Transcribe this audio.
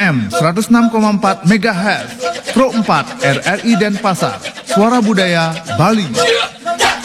AM 106,4 MHz, Pro 4 RRI Denpasar, Suara Budaya Bali.